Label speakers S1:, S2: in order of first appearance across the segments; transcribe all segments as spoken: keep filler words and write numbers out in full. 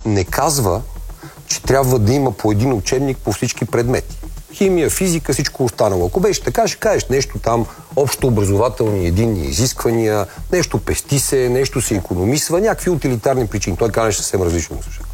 S1: не казва, че трябва да има по един учебник по всички предмети. Химия, физика, всичко останало. Ако беше така, ще кажеш нещо там, общо образователни, единни изисквания, нещо пести се, нещо се икономисва, някакви утилитарни причини. Той каже съвсем различно.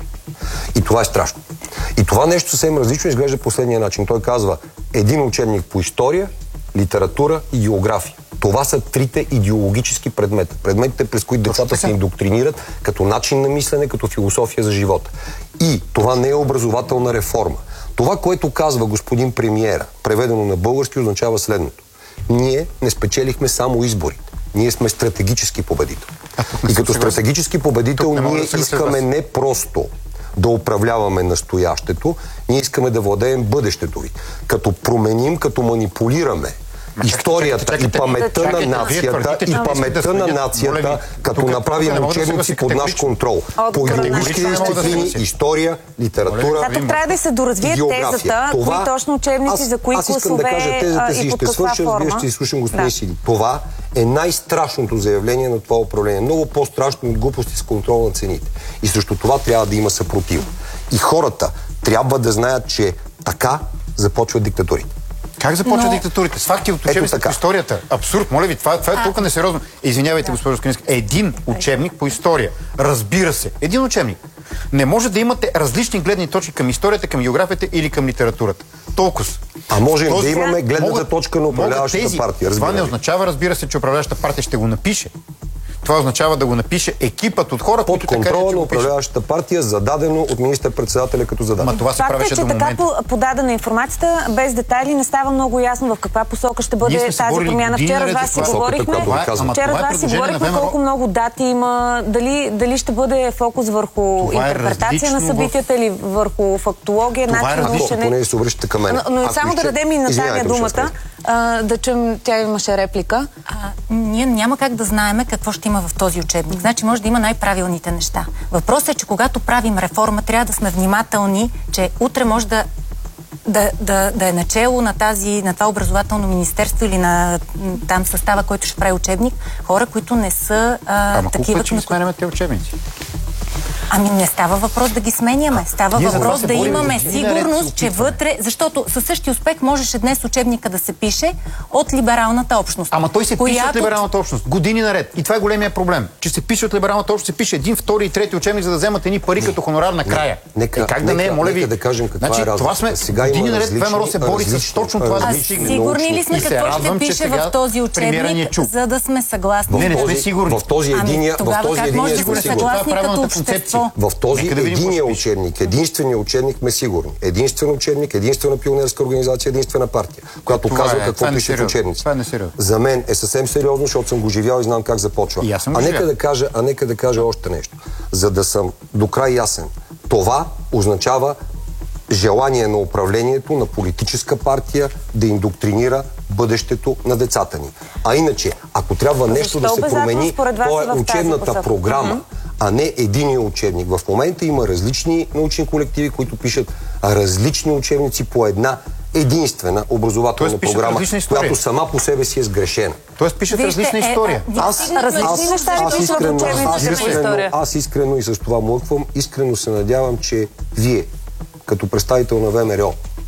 S1: И това е страшно. И това нещо съвсем различно изглежда последния начин. Той казва един учебник по история, литература и география. Това са трите идеологически предмета. Предметите, през които децата се индоктринират като начин на мислене, като философия за живота. И това не е образователна реформа. Това, което казва господин премиера, преведено на български, означава следното. Ние не спечелихме само изборите. Ние сме стратегически победител. И като стратегически победител ние искаме не просто да управляваме настоящето, ние искаме да владеем бъдещето ви. Като променим, като манипулираме историята и паметта на нацията, и паметта на нацията, като направим учебници под наш контрол. По идеологически дисциплини, история, литература
S2: и трябва да се доразвие тезата, кои точно учебници, за кои класове и под каква форма.
S1: Вие ще изслушам господин Сиди. Това е най-страшното заявление на това управление. Много по-страшно от глупости с контрол на цените. И срещу това трябва да има съпротива. И хората трябва да знаят, че така започват диктатурите.
S3: Как започват Но... диктатурите? С факти от учебниците по историята. Абсурд, моля ви, това, това е толкова несериозно. Извинявайте, да. госпожо Скринска. Един учебник по история. Разбира се. Един учебник. Не може да имате различни гледни точки към историята, към географията или към литературата. Толкова.
S1: А можем Този... да имаме гледната могат, точка на управляващата тези... партия.
S3: Това не означава, разбира се, че управляващата партия ще го напише. Това означава да го напише екипът от хора,
S1: под които контрола така, на управляващата партия, зададено от министър-председателя като зададено.
S3: Ма това се
S2: Факт
S3: правеше
S2: е, че
S3: до
S2: така
S3: момента.
S2: подадена информацията, без детайли, не става много ясно в каква посока ще бъде тази промяна. Вчера с вас си говорихме, вчера с вас си говорихме колко много дати има, дали, дали ще бъде фокус върху това интерпретация е на събитията в... или върху фактология, начин на учене.
S1: Поне се обръщате към мен.
S2: Но, но само ще... да дадем и Наталия думата, а, да чуем, тя имаше реплика.
S4: А, ние няма как да знаем какво ще има в този учебник. Значи може да има най-правилните неща. Въпросът е, че когато правим реформа, трябва да сме внимателни, че утре може да, да, да, да е начело на, тази, на това образователно министерство или на там състава, който ще прави учебник, хора, които не са а,
S3: Ама
S4: такива...
S3: Ама колко пъти сменяме тези учебници?
S4: Ами не става въпрос да ги сменяме. Става Ние въпрос да имаме сигурност, че вътре... Защото със същия успех можеше днес учебника да се пише от либералната общност.
S3: Ама той се
S4: която...
S3: пише от либералната общност. Години наред. И това е големия проблем. Че се пише от либералната общност, се пише един, втори и трети учебник, за да вземат едни пари като хонорар на края.
S1: Нека,
S3: е, как
S1: нека,
S3: да не е, моля ви.
S1: Да кажем каква
S3: значи,
S1: е разлика.
S3: Това сме
S1: сега
S3: години наред ВМРО се бори с точно това да
S4: стигне. Сигурни ли сме какво ще пише в този учебник, за да сме съгласни?
S3: Не, не сме сигурни.
S1: В този единия
S4: може да сме съгласни като общество?
S1: В този единия учебник, единствения учебник сме сигурни. Единствен учебник, единствена пионерска организация, единствена партия, която
S3: това
S1: казва
S3: е,
S1: какво пише в учебници.
S3: Е
S1: За мен е съвсем сериозно, защото съм го живял и знам как започва. А нека, да кажа, а нека да кажа още нещо. За да съм до край ясен. Това означава желание на управлението, на политическа партия да индоктринира бъдещето на децата ни. А иначе, ако трябва нещо да се промени, то е учебната програма, а не единия учебник. В момента има различни научни колективи, които пишат различни учебници по една единствена образователна програма, която сама по себе си е сгрешена.
S3: Тоест пишат различна история.
S1: Аз, аз, аз, искрено, аз, искрено, аз искрено и с това млъквам, искрено се надявам, че вие, като представител на ВМРО,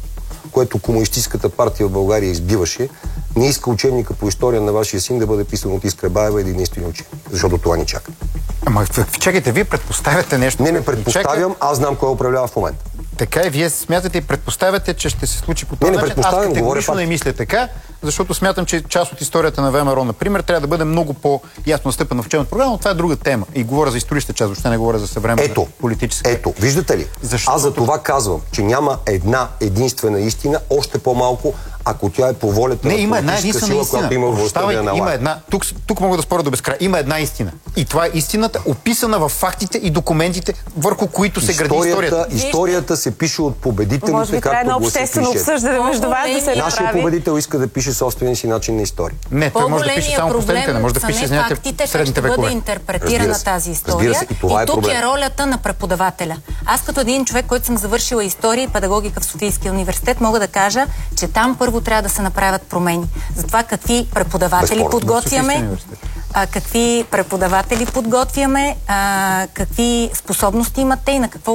S1: което комунистическата партия в България избиваше, не иска учебника по история на вашия син да бъде писан от Искра Баева или единствения учебник, защото това ни чака.
S3: Ама чакайте, вие предпоставяте нещо.
S1: Не, не предпоставям, аз знам кой управлява в момента.
S3: Така и вие смятате и предпоставяте, че ще се случи по този
S1: начин.
S3: Аз категорично не мисля така, защото смятам, че част от историята на ВМРО, например, трябва да бъде много по-ясно настъпена в учебната програма, но това е друга тема. И говоря за историческата част, въобще не говоря за съвременна политическа.
S1: Ето, виждате ли? Защото... Аз за това казвам, че няма една единствена истина, още по-малко, ако тя е по волята
S3: не,
S1: на политическа сила, която има властта да налага.
S3: Има една, тук, тук мога да споря до безкрай. Има една истина. И това е истината, описана в фактите и документите, върху които се гради историята.
S1: Историята се пише от победителите,
S2: може би
S1: както
S2: на обществено обсъждане между вас да се
S1: Нашия победител иска да пише собствения си начин на история.
S3: Не, той може да пише само последните, не може да пише
S4: фактите, средните векове. Как ще бъде интерпретирана тази история.
S1: Се, и, и
S4: тук
S1: проблем.
S4: е ролята на преподавателя. Аз като един човек, който съм завършила история и педагогика в Софийския университет, мога да кажа, че там първо трябва да се направят промени. Затова какви преподаватели Безпорно. подготвяме, а, какви преподаватели подготвяме, а, какви способности имат те и на какво